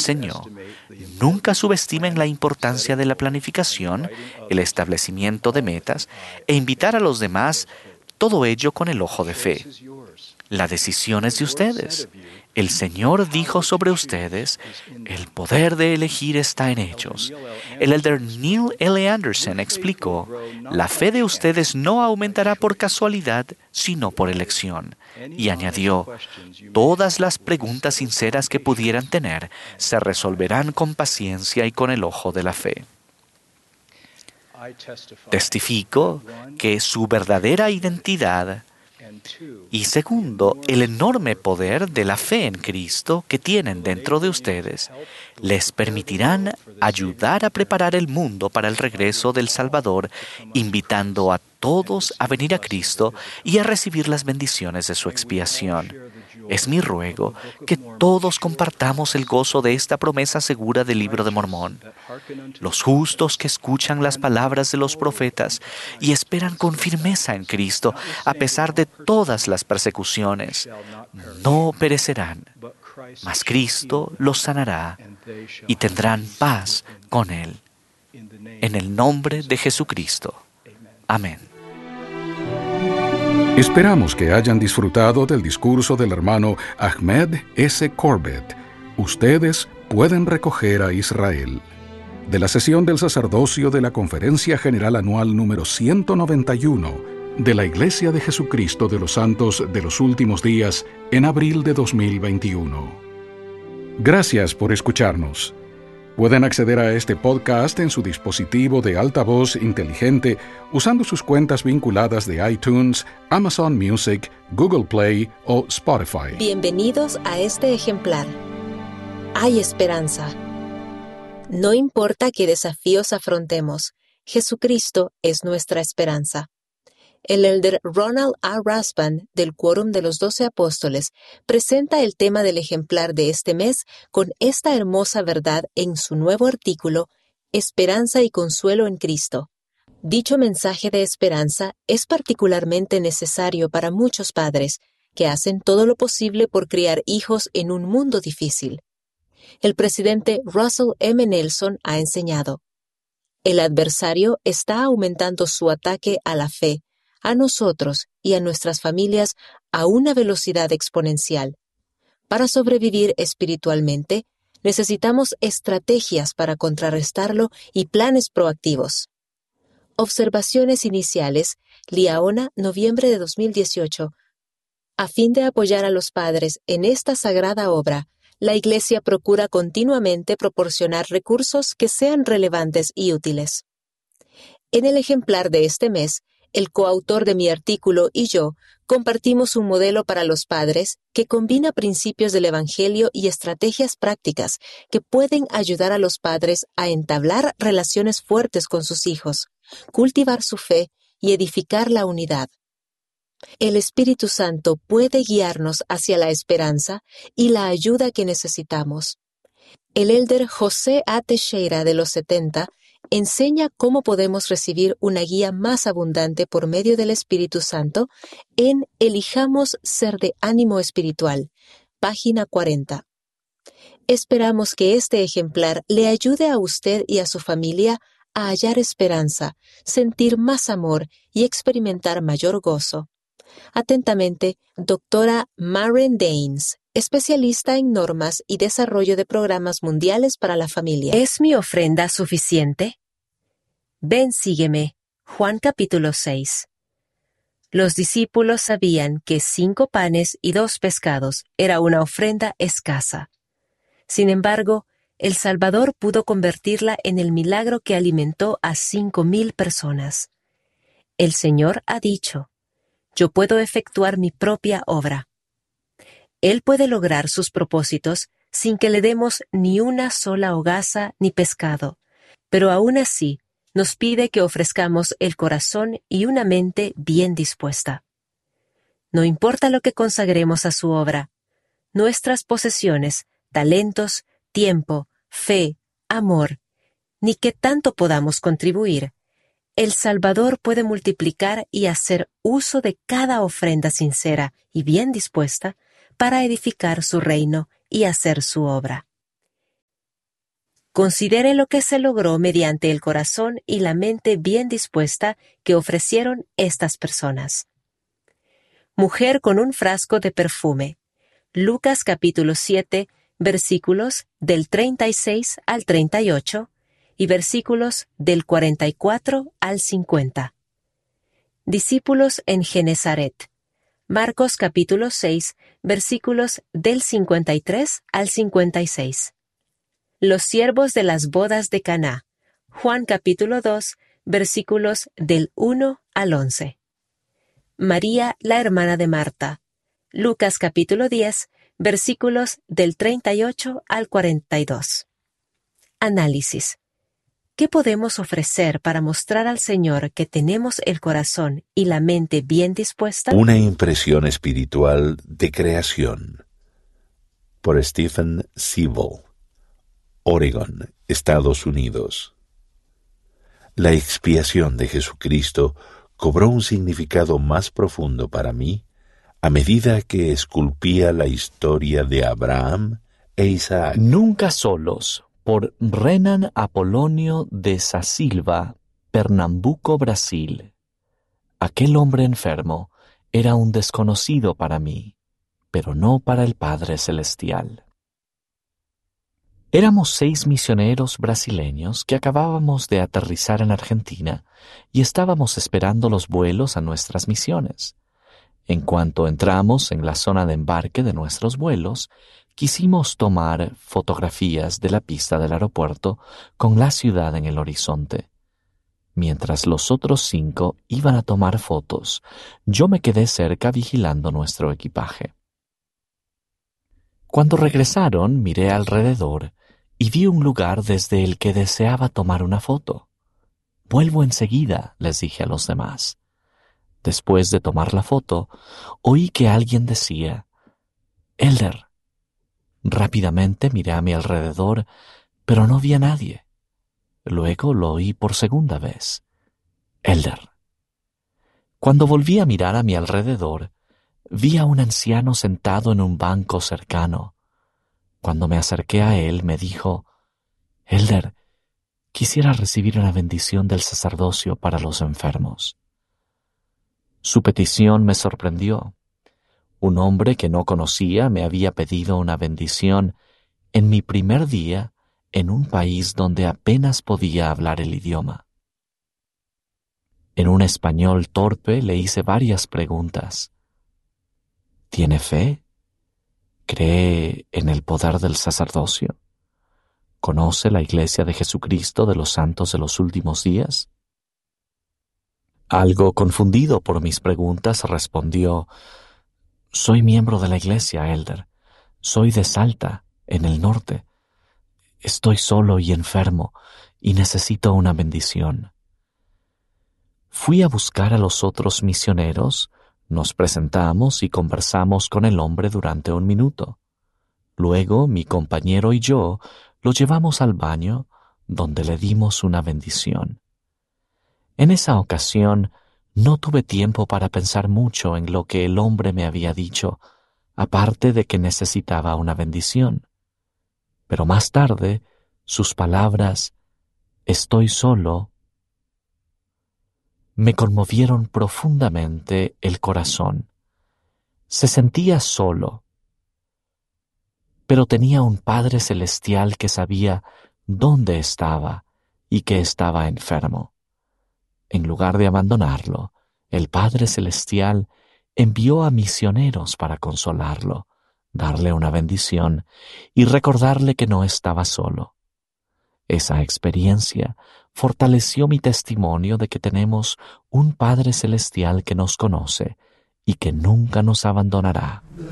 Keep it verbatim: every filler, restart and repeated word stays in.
enseñó. Nunca subestimen la importancia de la planificación, el establecimiento de metas e invitar a los demás, todo ello con el ojo de fe. La decisión es de ustedes. El Señor dijo sobre ustedes, el poder de elegir está en ellos. El elder Neil L. Anderson explicó, la fe de ustedes no aumentará por casualidad, sino por elección. Y añadió, todas las preguntas sinceras que pudieran tener se resolverán con paciencia y con el ojo de la fe. Testifico que su verdadera identidad y segundo, el enorme poder de la fe en Cristo que tienen dentro de ustedes les permitirán ayudar a preparar el mundo para el regreso del Salvador, invitando a todos a venir a Cristo y a recibir las bendiciones de su expiación. Es mi ruego que todos compartamos el gozo de esta promesa segura del Libro de Mormón. Los justos que escuchan las palabras de los profetas y esperan con firmeza en Cristo, a pesar de todas las persecuciones, no perecerán, mas Cristo los sanará y tendrán paz con Él. En el nombre de Jesucristo. Amén. Esperamos que hayan disfrutado del discurso del hermano Ahmed S. Corbett. Ustedes pueden recoger a Israel. De la sesión del sacerdocio de la Conferencia General Anual número ciento noventa y uno de la Iglesia de Jesucristo de los Santos de los Últimos Días en abril de dos mil veintiuno. Gracias por escucharnos. Pueden acceder a este podcast en su dispositivo de altavoz inteligente usando sus cuentas vinculadas de iTunes, Amazon Music, Google Play o Spotify. Bienvenidos a este ejemplar. Hay esperanza. No importa qué desafíos afrontemos, Jesucristo es nuestra esperanza. El elder Ronald A. Rasband, del Quórum de los Doce Apóstoles, presenta el tema del ejemplar de este mes con esta hermosa verdad en su nuevo artículo, Esperanza y Consuelo en Cristo. Dicho mensaje de esperanza es particularmente necesario para muchos padres, que hacen todo lo posible por criar hijos en un mundo difícil. El presidente Russell M. Nelson ha enseñado, el adversario está aumentando su ataque a la fe, a nosotros y a nuestras familias a una velocidad exponencial. Para sobrevivir espiritualmente, necesitamos estrategias para contrarrestarlo y planes proactivos. Observaciones iniciales, Liaona, noviembre de dos mil dieciocho. A fin de apoyar a los padres en esta sagrada obra, la Iglesia procura continuamente proporcionar recursos que sean relevantes y útiles. En el ejemplar de este mes, el coautor de mi artículo y yo compartimos un modelo para los padres que combina principios del Evangelio y estrategias prácticas que pueden ayudar a los padres a entablar relaciones fuertes con sus hijos, cultivar su fe y edificar la unidad. El Espíritu Santo puede guiarnos hacia la esperanza y la ayuda que necesitamos. El elder José A. Teixeira de los setenta enseña cómo podemos recibir una guía más abundante por medio del Espíritu Santo en Elijamos ser de ánimo espiritual, página cuarenta. Esperamos que este ejemplar le ayude a usted y a su familia a hallar esperanza, sentir más amor y experimentar mayor gozo. Atentamente, doctora Maren Daines, especialista en normas y desarrollo de programas mundiales para la familia. ¿Es mi ofrenda suficiente? Ven, sígueme. Juan capítulo seis. Los discípulos sabían que cinco panes y dos pescados era una ofrenda escasa. Sin embargo, el Salvador pudo convertirla en el milagro que alimentó a cinco mil personas. El Señor ha dicho, yo puedo efectuar mi propia obra. Él puede lograr sus propósitos sin que le demos ni una sola hogaza ni pescado, pero aún así nos pide que ofrezcamos el corazón y una mente bien dispuesta. No importa lo que consagremos a su obra, nuestras posesiones, talentos, tiempo, fe, amor, ni qué tanto podamos contribuir, el Salvador puede multiplicar y hacer uso de cada ofrenda sincera y bien dispuesta para edificar su reino y hacer su obra. Considere lo que se logró mediante el corazón y la mente bien dispuesta que ofrecieron estas personas. Mujer con un frasco de perfume. Lucas capítulo siete, versículos del treinta y seis al treinta y ocho y versículos del cuarenta y cuatro al cincuenta. Discípulos en Genezaret. Marcos capítulo seis, versículos del cincuenta y tres al cincuenta y seis. Los siervos de las bodas de Caná. Juan capítulo dos, versículos del uno al once. María, la hermana de Marta. Lucas capítulo diez, versículos del treinta y ocho al cuarenta y dos. Análisis. ¿Qué podemos ofrecer para mostrar al Señor que tenemos el corazón y la mente bien dispuesta? Una impresión espiritual de creación. Por Stephen Siebel, Oregon, Estados Unidos. La expiación de Jesucristo cobró un significado más profundo para mí a medida que esculpía la historia de Abraham e Isaac. Nunca solos, por Renan Apolonio de Sasilva, Pernambuco, Brasil. Aquel hombre enfermo era un desconocido para mí, pero no para el Padre Celestial. Éramos seis misioneros brasileños que acabábamos de aterrizar en Argentina y estábamos esperando los vuelos a nuestras misiones. En cuanto entramos en la zona de embarque de nuestros vuelos, quisimos tomar fotografías de la pista del aeropuerto con la ciudad en el horizonte. Mientras los otros cinco iban a tomar fotos, yo me quedé cerca vigilando nuestro equipaje. Cuando regresaron, miré alrededor y vi un lugar desde el que deseaba tomar una foto. «Vuelvo enseguida», les dije a los demás. Después de tomar la foto, oí que alguien decía, «Elder». Rápidamente miré a mi alrededor, pero no vi a nadie. Luego lo oí por segunda vez. «Elder». Cuando volví a mirar a mi alrededor, vi a un anciano sentado en un banco cercano. Cuando me acerqué a él, me dijo, «Elder, quisiera recibir una bendición del sacerdocio para los enfermos». Su petición me sorprendió. Un hombre que no conocía me había pedido una bendición en mi primer día en un país donde apenas podía hablar el idioma. En un español torpe le hice varias preguntas. ¿Tiene fe? ¿Cree en el poder del sacerdocio? ¿Conoce la Iglesia de Jesucristo de los Santos de los Últimos Días? Algo confundido por mis preguntas, respondió, «Soy miembro de la Iglesia, Elder. Soy de Salta, en el norte. Estoy solo y enfermo y necesito una bendición». Fui a buscar a los otros misioneros, nos presentamos y conversamos con el hombre durante un minuto. Luego mi compañero y yo lo llevamos al baño, donde le dimos una bendición. En esa ocasión no tuve tiempo para pensar mucho en lo que el hombre me había dicho, aparte de que necesitaba una bendición. Pero más tarde, sus palabras, «estoy solo», me conmovieron profundamente el corazón. Se sentía solo, pero tenía un Padre Celestial que sabía dónde estaba y que estaba enfermo. En lugar de abandonarlo, el Padre Celestial envió a misioneros para consolarlo, darle una bendición y recordarle que no estaba solo. Esa experiencia fortaleció mi testimonio de que tenemos un Padre Celestial que nos conoce y que nunca nos abandonará.